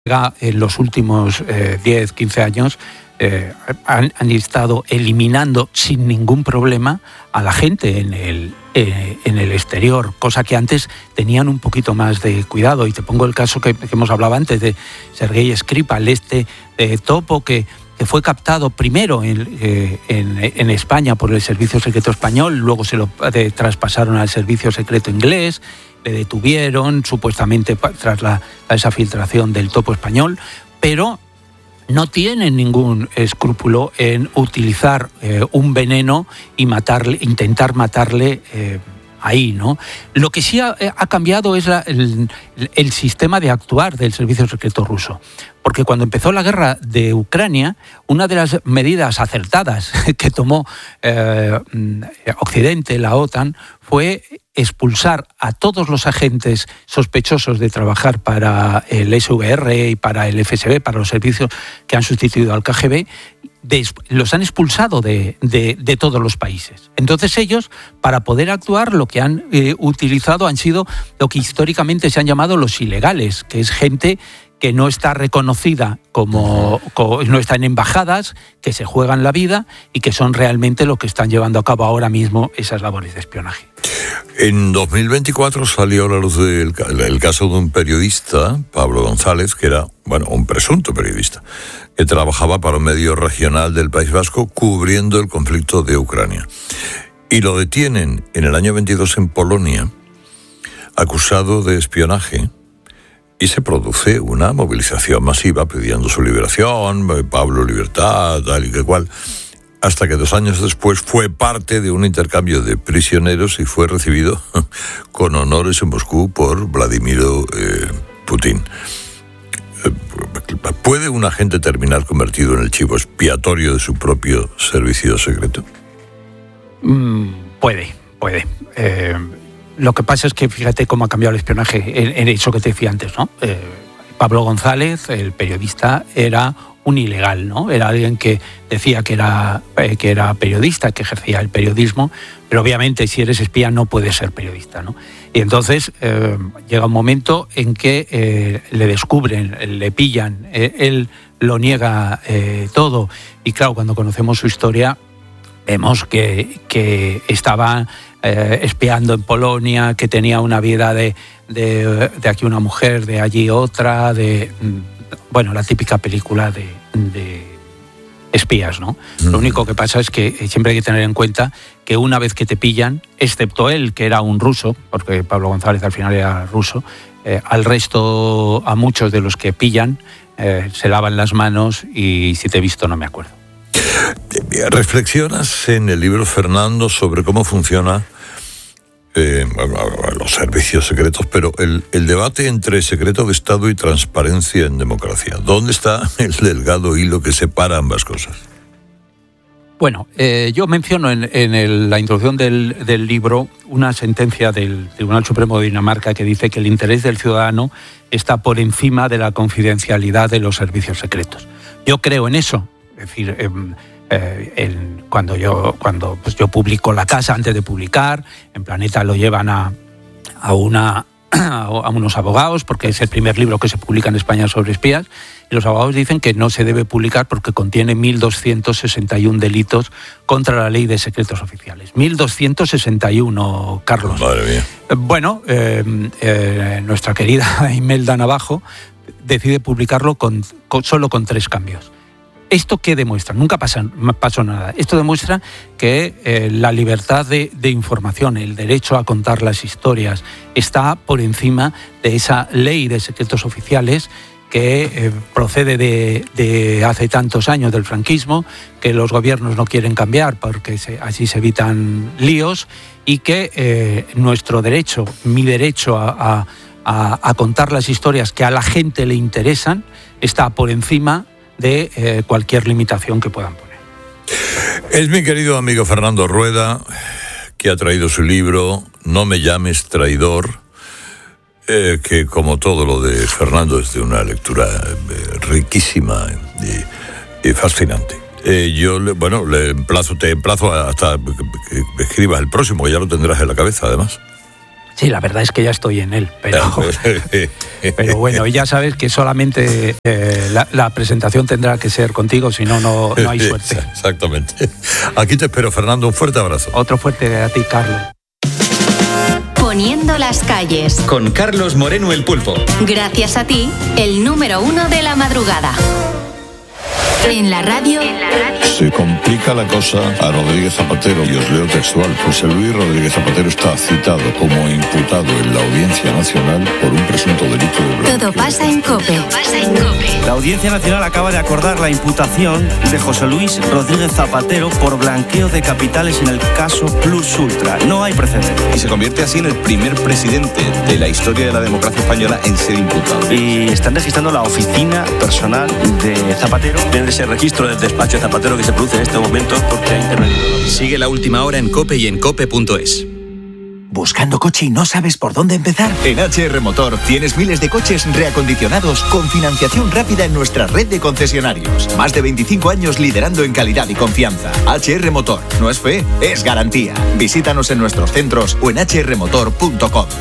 En los últimos 10, 15 años han estado eliminando sin ningún problema a la gente en el exterior, cosa que antes tenían un poquito más de cuidado. Y te pongo el caso que hemos hablado antes de Sergei Skripal, topo que fue captado primero en España por el Servicio Secreto Español, luego se lo traspasaron al Servicio Secreto Inglés, le detuvieron supuestamente tras esa filtración del topo español, pero no tienen ningún escrúpulo en utilizar un veneno y intentar matarle ahí, ¿no? Lo que sí ha cambiado es el sistema de actuar del Servicio Secreto ruso. Porque cuando empezó la guerra de Ucrania, una de las medidas acertadas que tomó Occidente, la OTAN, fue expulsar a todos los agentes sospechosos de trabajar para el SVR y para el FSB, para los servicios que han sustituido al KGB, los han expulsado de todos los países. Entonces ellos, para poder actuar, lo que han utilizado han sido lo que históricamente se han llamado los ilegales, que es gente que no está reconocida no está en embajadas, que se juegan la vida y que son realmente lo que están llevando a cabo ahora mismo esas labores de espionaje. En 2024 salió a la luz el caso de un periodista, Pablo González, que era, un presunto periodista, que trabajaba para un medio regional del País Vasco cubriendo el conflicto de Ucrania. Y lo detienen en el año 22 en Polonia, acusado de espionaje. Y se produce una movilización masiva pidiendo su liberación, Pablo libertad, tal y que cual, hasta que 2 años después fue parte de un intercambio de prisioneros y fue recibido con honores en Moscú por Vladimir Putin. ¿Puede un agente terminar convertido en el chivo expiatorio de su propio servicio secreto? Puede. Lo que pasa es que fíjate cómo ha cambiado el espionaje en eso que te decía antes, ¿no? Pablo González, el periodista, era un ilegal, ¿no? Era alguien que decía que era periodista, que ejercía el periodismo, pero obviamente si eres espía no puedes ser periodista, ¿no? Y entonces llega un momento en que le descubren, le pillan, él lo niega todo. Y claro, cuando conocemos su historia, vemos que estaba espiando en Polonia, que tenía una vida de aquí una mujer, de allí otra, la típica película de espías, ¿no? Lo único que pasa es que siempre hay que tener en cuenta que una vez que te pillan, excepto él, que era un ruso, porque Pablo González al final era ruso, al resto, a muchos de los que pillan, se lavan las manos y si te he visto no me acuerdo. Reflexionas en el libro, Fernando, sobre cómo funciona los servicios secretos, pero el debate entre secreto de Estado y transparencia en democracia. ¿Dónde está el delgado hilo que separa ambas cosas? Bueno, yo menciono en la introducción del libro una sentencia del Tribunal Supremo de Dinamarca que dice que el interés del ciudadano está por encima de la confidencialidad de los servicios secretos. Yo creo en eso. Es decir, cuando yo publico La Casa, antes de publicar, en Planeta lo llevan a unos abogados, porque es el primer libro que se publica en España sobre espías, y los abogados dicen que no se debe publicar porque contiene 1.261 delitos contra la ley de secretos oficiales. 1.261, Carlos. Madre mía. Bueno, nuestra querida Imelda Navajo decide publicarlo solo con 3 cambios. ¿Esto qué demuestra? Nunca pasó nada. Esto demuestra que la libertad de información, el derecho a contar las historias, está por encima de esa ley de secretos oficiales que procede de hace tantos años del franquismo, que los gobiernos no quieren cambiar porque así se evitan líos, y que nuestro derecho, mi derecho a contar las historias que a la gente le interesan, está por encima de cualquier limitación que puedan poner. Es mi querido amigo Fernando Rueda, que ha traído su libro No me llames traidor, que como todo lo de Fernando es de una lectura riquísima y fascinante. Yo te emplazo hasta que escribas el próximo, que ya lo tendrás en la cabeza además. Sí, la verdad es que ya estoy en él, pero bueno, ya sabes que solamente la presentación tendrá que ser contigo, si no, no hay suerte. Exactamente. Aquí te espero, Fernando, un fuerte abrazo. Otro fuerte a ti, Carlos. Poniendo las calles. Con Carlos Moreno el Pulpo. Gracias a ti, el número 1 de la madrugada. En la radio. Se complica la cosa a Rodríguez Zapatero, y os leo textual. José Luis Rodríguez Zapatero está citado como imputado en la Audiencia Nacional por un presunto delito de blanqueo. Todo pasa en COPE. La Audiencia Nacional acaba de acordar la imputación de José Luis Rodríguez Zapatero por blanqueo de capitales en el caso Plus Ultra. No hay precedente. Y se convierte así en el primer presidente de la historia de la democracia española en ser imputado. Y están registrando la oficina personal de Zapatero. Debe ser registro del despacho de Zapatero que se produce en este momento porque ha intervenido. Sigue La Última Hora en COPE y en cope.es. ¿Buscando coche y no sabes por dónde empezar? En HR Motor tienes miles de coches reacondicionados con financiación rápida en nuestra red de concesionarios. Más de 25 años liderando en calidad y confianza. HR Motor. No es fe, es garantía. Visítanos en nuestros centros o en hrmotor.com.